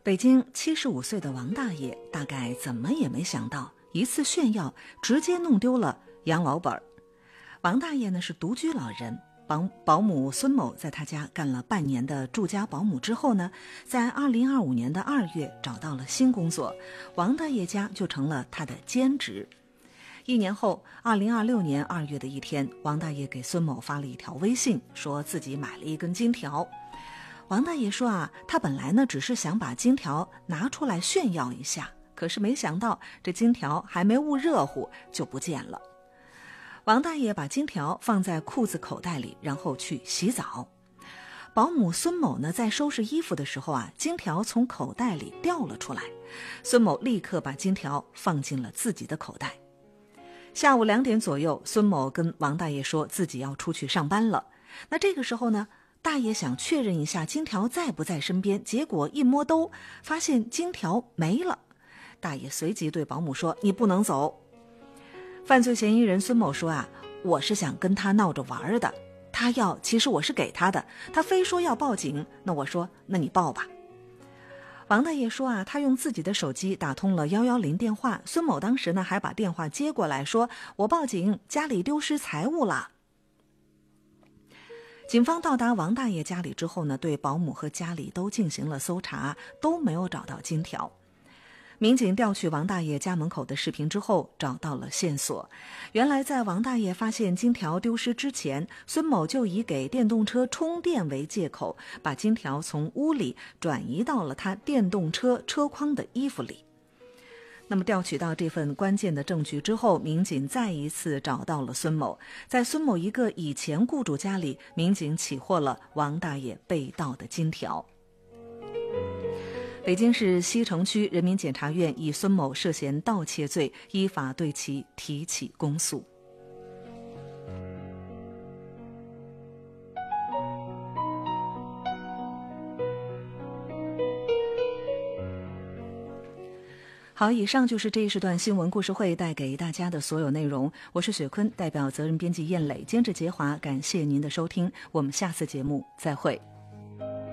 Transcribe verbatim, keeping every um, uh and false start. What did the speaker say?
北京七十五岁的王大爷大概怎么也没想到，一次炫耀直接弄丢了养老本。王大爷呢是独居老人，保保姆孙某在他家干了半年的住家保姆之后呢，在二零二五年的二月找到了新工作，王大爷家就成了他的兼职。一年后，二零二六年二月的一天，王大爷给孙某发了一条微信，说自己买了一根金条。王大爷说啊，他本来呢只是想把金条拿出来炫耀一下，可是没想到这金条还没焐热乎就不见了。王大爷把金条放在裤子口袋里，然后去洗澡。保姆孙某呢在收拾衣服的时候啊，金条从口袋里掉了出来，孙某立刻把金条放进了自己的口袋。下午两点左右，孙某跟王大爷说自己要出去上班了。那这个时候呢，大爷想确认一下金条在不在身边，结果一摸兜，发现金条没了。大爷随即对保姆说：“你不能走。”犯罪嫌疑人孙某说啊，我是想跟他闹着玩的，他要其实我是给他的，他非说要报警，那我说那你报吧。王大爷说啊，他用自己的手机打通了一一零电话，孙某当时呢还把电话接过来说，我报警，家里丢失财物了。警方到达王大爷家里之后呢，对保姆和家里都进行了搜查，都没有找到金条。民警调取王大爷家门口的视频之后，找到了线索。原来在王大爷发现金条丢失之前，孙某就以给电动车充电为借口，把金条从屋里转移到了他电动车车筐的衣服里。那么调取到这份关键的证据之后，民警再一次找到了孙某。在孙某一个以前雇主家里，民警起获了王大爷被盗的金条。北京市西城区人民检察院以孙某涉嫌盗窃罪，依法对其提起公诉。好，以上就是这一时段新闻故事会带给大家的所有内容。我是雪坤，代表责任编辑燕磊，监制杰华，感谢您的收听，我们下次节目再会。